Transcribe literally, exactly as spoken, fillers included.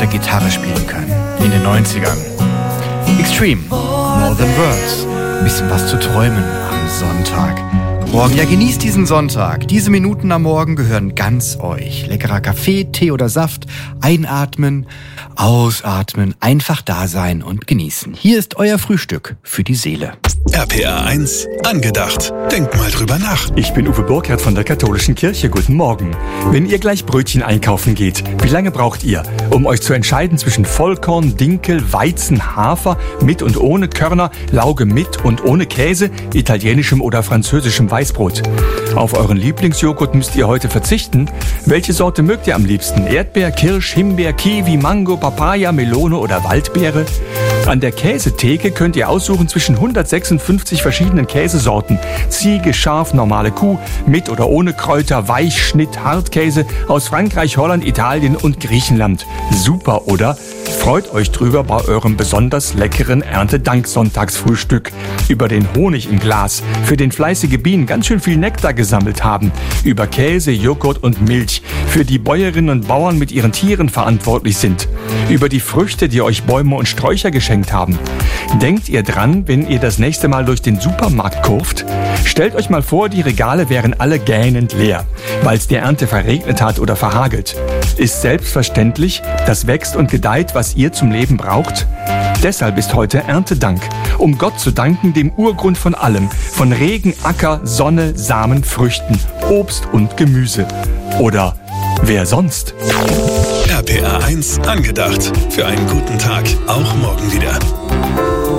Gitarre spielen können. In den neunzigern. Extreme, More Than Words. Ein bisschen was zu träumen am Sonntag. Morgen, ja, genießt diesen Sonntag. Diese Minuten am Morgen gehören ganz euch. Leckerer Kaffee, Tee oder Saft. Einatmen, ausatmen, einfach da sein und genießen. Hier ist euer Frühstück für die Seele. R P R eins, angedacht. Denkt mal drüber nach. Ich bin Uwe Burkhardt von der Katholischen Kirche. Guten Morgen. Wenn ihr gleich Brötchen einkaufen geht, wie lange braucht ihr, um euch zu entscheiden zwischen Vollkorn, Dinkel, Weizen, Hafer, mit und ohne Körner, Lauge mit und ohne Käse, italienischem oder französischem Weißbrot? Auf euren Lieblingsjoghurt müsst ihr heute verzichten. Welche Sorte mögt ihr am liebsten? Erdbeer, Kirsch, Himbeer, Kiwi, Mango, Papaya, Melone oder Waldbeere? An der Käsetheke könnt ihr aussuchen zwischen hundertsechsundfünfzig verschiedenen Käsesorten. Ziege, Schaf, normale Kuh, mit oder ohne Kräuter, Weichschnitt, Hartkäse aus Frankreich, Holland, Italien und Griechenland. Super, oder? Freut euch drüber bei eurem besonders leckeren Erntedank-Sonntagsfrühstück. Über den Honig im Glas, für den fleißige Bienen ganz schön viel Nektar gesammelt haben. Über Käse, Joghurt und Milch, für die Bäuerinnen und Bauern mit ihren Tieren verantwortlich sind. Über die Früchte, die euch Bäume und Sträucher geschenkt haben. Denkt ihr dran, wenn ihr das nächste Mal durch den Supermarkt kurft? Stellt euch mal vor, die Regale wären alle gähnend leer, weil es die Ernte verregnet hat oder verhagelt. Ist selbstverständlich, das wächst und gedeiht, was ihr zum Leben braucht? Deshalb ist heute Erntedank, um Gott zu danken, dem Urgrund von allem, von Regen, Acker, Sonne, Samen, Früchten, Obst und Gemüse. Oder wer sonst? R P R eins, angedacht. Für einen guten Tag, auch morgen wieder.